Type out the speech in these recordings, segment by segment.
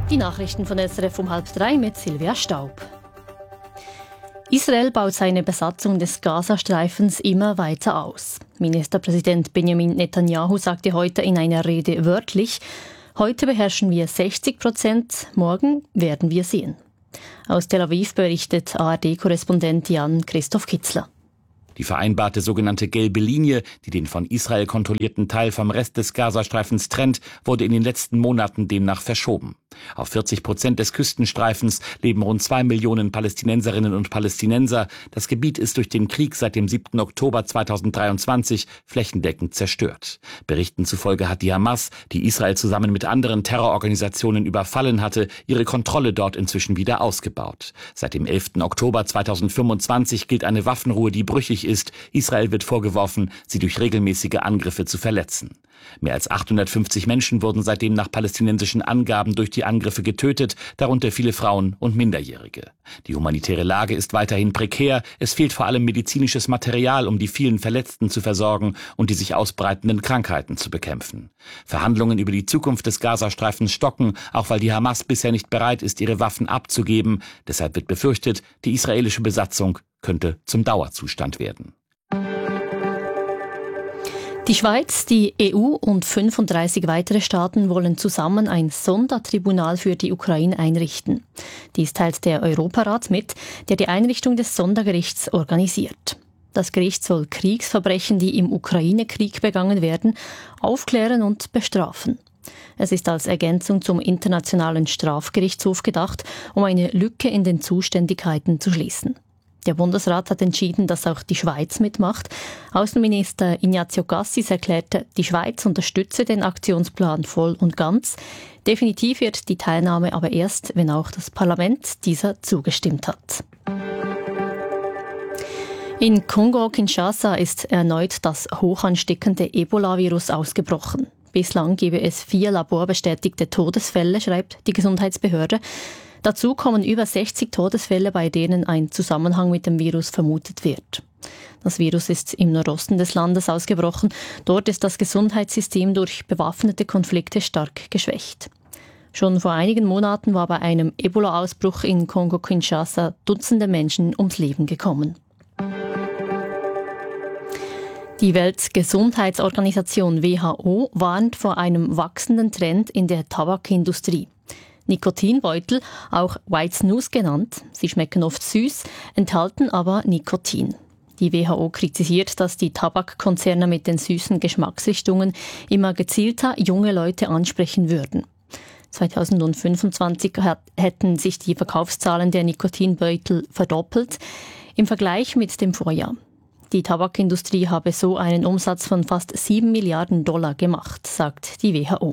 Die Nachrichten von SRF um 2:30 mit Silvia Staub. Israel baut seine Besatzung des Gazastreifens immer weiter aus. Ministerpräsident Benjamin Netanyahu sagte heute in einer Rede wörtlich: Heute beherrschen wir 60%, morgen werden wir sehen. Aus Tel Aviv berichtet ARD-Korrespondent Jan-Christoph Kitzler. Die vereinbarte sogenannte gelbe Linie, die den von Israel kontrollierten Teil vom Rest des Gazastreifens trennt, wurde in den letzten Monaten demnach verschoben. Auf 40% des Küstenstreifens leben rund 2 Millionen Palästinenserinnen und Palästinenser. Das Gebiet ist durch den Krieg seit dem 7. Oktober 2023 flächendeckend zerstört. Berichten zufolge hat die Hamas, die Israel zusammen mit anderen Terrororganisationen überfallen hatte, ihre Kontrolle dort inzwischen wieder ausgebaut. Seit dem 11. Oktober 2025 gilt eine Waffenruhe, die brüchig ist. Israel wird vorgeworfen, sie durch regelmäßige Angriffe zu verletzen. Mehr als 850 Menschen wurden seitdem nach palästinensischen Angaben durch die Angriffe getötet, darunter viele Frauen und Minderjährige. Die humanitäre Lage ist weiterhin prekär. Es fehlt vor allem medizinisches Material, um die vielen Verletzten zu versorgen und die sich ausbreitenden Krankheiten zu bekämpfen. Verhandlungen über die Zukunft des Gazastreifens stocken, auch weil die Hamas bisher nicht bereit ist, ihre Waffen abzugeben. Deshalb wird befürchtet, die israelische Besatzung könnte zum Dauerzustand werden. Die Schweiz, die EU und 35 weitere Staaten wollen zusammen ein Sondertribunal für die Ukraine einrichten. Dies teilt der Europarat mit, der die Einrichtung des Sondergerichts organisiert. Das Gericht soll Kriegsverbrechen, die im Ukraine-Krieg begangen werden, aufklären und bestrafen. Es ist als Ergänzung zum Internationalen Strafgerichtshof gedacht, um eine Lücke in den Zuständigkeiten zu schließen. Der Bundesrat hat entschieden, dass auch die Schweiz mitmacht. Außenminister Ignazio Cassis erklärte, die Schweiz unterstütze den Aktionsplan voll und ganz. Definitiv wird die Teilnahme aber erst, wenn auch das Parlament dieser zugestimmt hat. In Kongo-Kinshasa ist erneut das hochansteckende Ebola-Virus ausgebrochen. Bislang gebe es 4 laborbestätigte Todesfälle, schreibt die Gesundheitsbehörde. Dazu kommen über 60 Todesfälle, bei denen ein Zusammenhang mit dem Virus vermutet wird. Das Virus ist im Nordosten des Landes ausgebrochen. Dort ist das Gesundheitssystem durch bewaffnete Konflikte stark geschwächt. Schon vor einigen Monaten war bei einem Ebola-Ausbruch in Kongo-Kinshasa Dutzende Menschen ums Leben gekommen. Die Weltgesundheitsorganisation WHO warnt vor einem wachsenden Trend in der Tabakindustrie. Nikotinbeutel, auch White Snus genannt, sie schmecken oft süß, enthalten aber Nikotin. Die WHO kritisiert, dass die Tabakkonzerne mit den süßen Geschmacksrichtungen immer gezielter junge Leute ansprechen würden. 2025 hätten sich die Verkaufszahlen der Nikotinbeutel verdoppelt im Vergleich mit dem Vorjahr. Die Tabakindustrie habe so einen Umsatz von fast $7 Milliarden gemacht, sagt die WHO.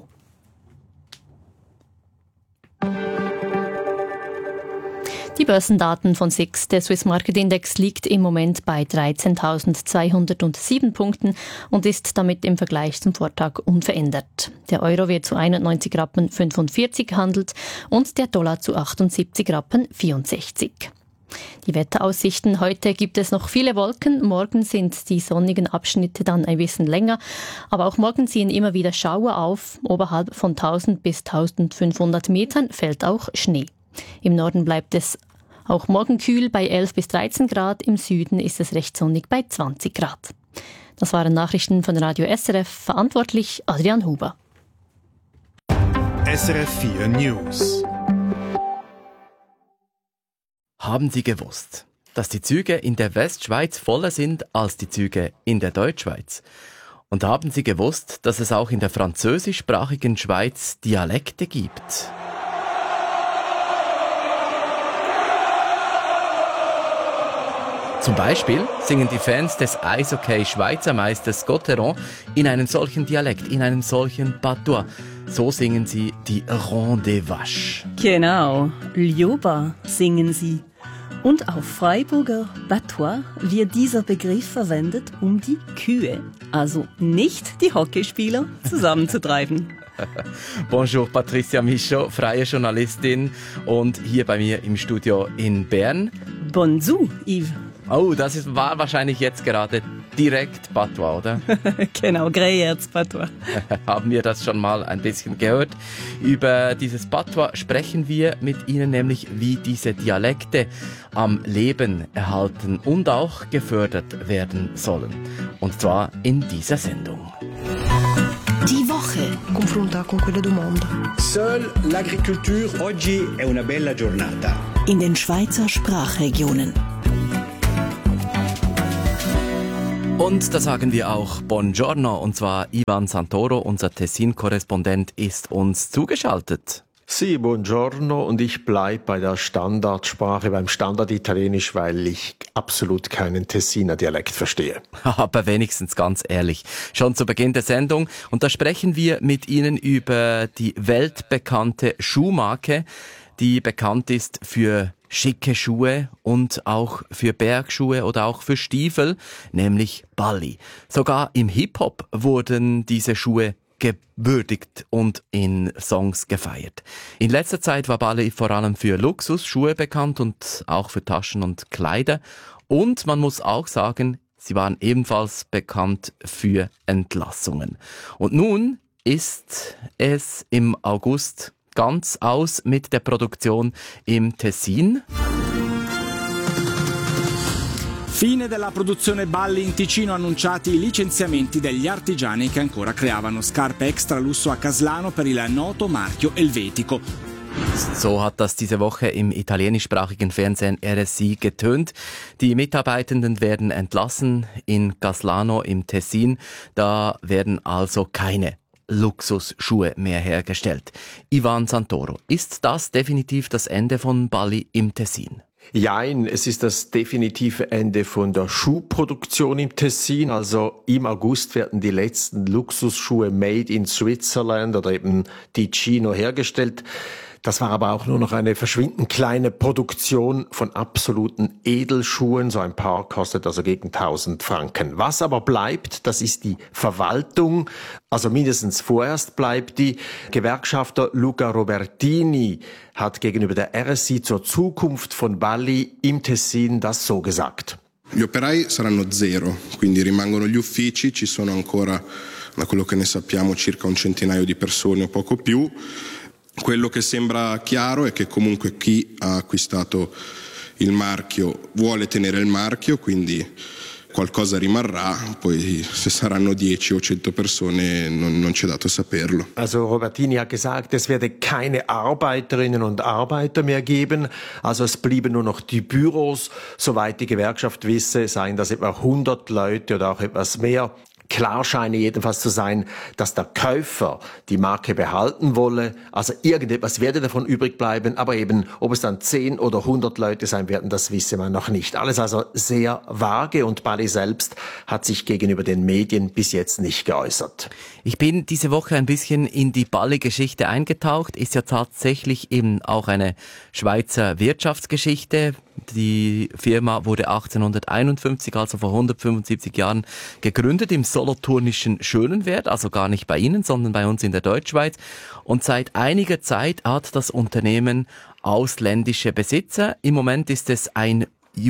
Die Börsendaten von SIX, der Swiss Market Index, liegt im Moment bei 13.207 Punkten und ist damit im Vergleich zum Vortag unverändert. Der Euro wird zu 91,45 Rappen gehandelt und der Dollar zu 78,64 Rappen. Die Wetteraussichten: Heute gibt es noch viele Wolken, morgen sind die sonnigen Abschnitte dann ein bisschen länger, aber auch morgen ziehen immer wieder Schauer auf. Oberhalb von 1000 bis 1500 Metern fällt auch Schnee. Im Norden bleibt es auch morgen kühl bei 11 bis 13 Grad, im Süden ist es recht sonnig bei 20 Grad. Das waren Nachrichten von Radio SRF, verantwortlich Adrian Huber. SRF 4 News. Haben Sie gewusst, dass die Züge in der Westschweiz voller sind als die Züge in der Deutschschweiz? Und haben Sie gewusst, dass es auch in der französischsprachigen Schweiz Dialekte gibt? Zum Beispiel singen die Fans des Eishockey-Schweizer Meisters Gotteron in einem solchen Dialekt, in einem solchen Patois. So singen sie die Ronde des Vaches. Genau, Ljoba singen sie. Und auf Freiburger Patois wird dieser Begriff verwendet, um die Kühe, also nicht die Hockeyspieler, zusammenzutreiben. Bonjour, Patricia Michaud, freie Journalistin und hier bei mir im Studio in Bern. Bonjour, Yves. Oh, war wahrscheinlich jetzt gerade direkt Patois, oder? Genau, Greyerz Patois. Haben wir das schon mal ein bisschen gehört. Über dieses Patois sprechen wir mit Ihnen nämlich, wie diese Dialekte am Leben erhalten und auch gefördert werden sollen. Und zwar in dieser Sendung. Die Woche. Confronta con quelle du mondo. Seule l'agriculture oggi è una bella giornata. In den Schweizer Sprachregionen. Und da sagen wir auch Buongiorno, und zwar Ivan Santoro, unser Tessin-Korrespondent, ist uns zugeschaltet. Sì, buongiorno, und ich bleibe bei der Standardsprache, beim Standarditalienisch, weil ich absolut keinen Tessiner Dialekt verstehe. Aber wenigstens ganz ehrlich, schon zu Beginn der Sendung. Und da sprechen wir mit Ihnen über die weltbekannte Schuhmarke, die bekannt ist für schicke Schuhe und auch für Bergschuhe oder auch für Stiefel, nämlich Balli. Sogar im Hip-Hop wurden diese Schuhe gewürdigt und in Songs gefeiert. In letzter Zeit war Balli vor allem für Luxusschuhe bekannt und auch für Taschen und Kleider. Und man muss auch sagen, sie waren ebenfalls bekannt für Entlassungen. Und nun ist es im August ganz aus mit der Produktion im Tessin. Fine della produzione Balli in Ticino, annunciati i licenziamenti degli artigiani che ancora creavano scarpe extra lusso a Caslano per il noto marchio Elvetico. So hat das diese Woche im italienischsprachigen Fernsehen RSI getönt. Die Mitarbeitenden werden entlassen in Caslano im Tessin. Da werden also keine Luxusschuhe mehr hergestellt. Ivan Santoro, ist das definitiv das Ende von Balli im Tessin? Jein, es ist das definitive Ende von der Schuhproduktion im Tessin. Also im August werden die letzten Luxusschuhe made in Switzerland oder eben Ticino hergestellt. Das war aber auch nur noch eine verschwindend kleine Produktion von absoluten Edelschuhen. So ein Paar kostet also gegen 1000 Franken. Was aber bleibt, das ist die Verwaltung. Also mindestens vorerst bleibt die. Gewerkschafter Luca Robertini hat gegenüber der RSI zur Zukunft von Balli im Tessin das so gesagt. Gli operai saranno zero, quindi rimangono gli uffici, ci sono ancora, da quello che ne sappiamo, circa un centinaio di persone o poco più. Quello che sembra chiaro è che comunque chi ha acquistato il marchio vuole tenere il marchio, quindi qualcosa rimarrà, poi se saranno 10 o 100 persone non c'è dato saperlo. Also Robertini hat gesagt, es werde keine Arbeiterinnen und Arbeiter mehr geben, also es blieben nur noch die Büros. Soweit die Gewerkschaft wisse, seien das etwa 100 Leute oder auch etwas mehr. Klar scheine jedenfalls zu sein, dass der Käufer die Marke behalten wolle. Also irgendetwas werde davon übrig bleiben, aber eben, ob es dann 10 oder 100 Leute sein werden, das wisse man noch nicht. Alles also sehr vage, und Balli selbst hat sich gegenüber den Medien bis jetzt nicht geäußert. Ich bin diese Woche ein bisschen in die Balli-Geschichte eingetaucht. Ist ja tatsächlich eben auch eine Schweizer Wirtschaftsgeschichte. Die Firma wurde 1851, also vor 175 Jahren, gegründet im solothurnischen Schönenwerd, also gar nicht bei Ihnen, sondern bei uns in der Deutschschweiz. Und seit einiger Zeit hat das Unternehmen ausländische Besitzer. Im Moment ist es ein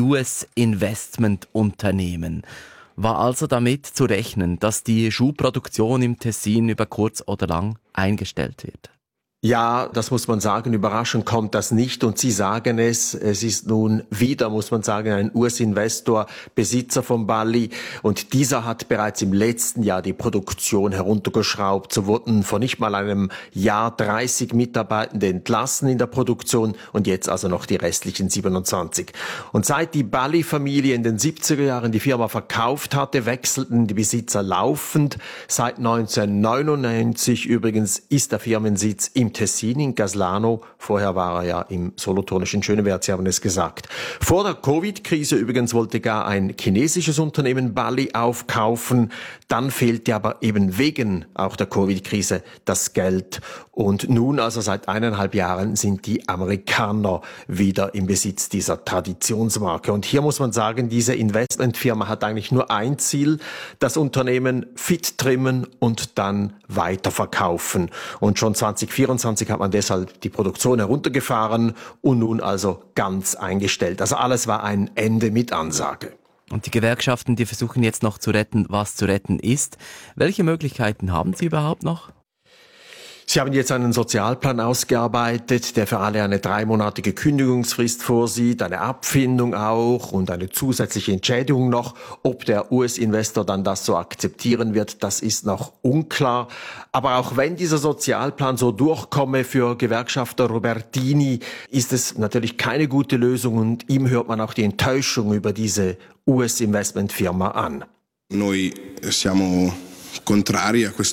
US-Investment-Unternehmen. War also damit zu rechnen, dass die Schuhproduktion im Tessin über kurz oder lang eingestellt wird? Ja, das muss man sagen, überraschend kommt das nicht, und Sie sagen es ist nun wieder, muss man sagen, ein US-Investor, Besitzer von Balli, und dieser hat bereits im letzten Jahr die Produktion heruntergeschraubt. So wurden vor nicht mal einem Jahr 30 Mitarbeitende entlassen in der Produktion und jetzt also noch die restlichen 27. Und seit die Balli-Familie in den 70er Jahren die Firma verkauft hatte, wechselten die Besitzer laufend. Seit 1999 übrigens ist der Firmensitz im Tessin in Caslano. Vorher war er ja im solothurnischen Schönewerd, Sie haben es gesagt. Vor der Covid-Krise übrigens wollte gar ein chinesisches Unternehmen Balli aufkaufen. Dann fehlte aber eben wegen auch der Covid-Krise das Geld. Und nun, also seit 1,5 Jahren, sind die Amerikaner wieder im Besitz dieser Traditionsmarke. Und hier muss man sagen, diese Investmentfirma hat eigentlich nur ein Ziel: das Unternehmen fit trimmen und dann weiterverkaufen. Und schon 2024 hat man deshalb die Produktion heruntergefahren und nun also ganz eingestellt. Also alles war ein Ende mit Ansage. Und die Gewerkschaften, die versuchen jetzt noch zu retten, was zu retten ist. Welche Möglichkeiten haben sie überhaupt noch? Sie haben jetzt einen Sozialplan ausgearbeitet, der für alle eine 3-monatige Kündigungsfrist vorsieht, eine Abfindung auch und eine zusätzliche Entschädigung noch. Ob der US-Investor dann das so akzeptieren wird, das ist noch unklar. Aber auch wenn dieser Sozialplan so durchkomme für Gewerkschafter Robertini, ist es natürlich keine gute Lösung und ihm hört man auch die Enttäuschung über diese US-Investmentfirma an. Noi siamo contrari a questo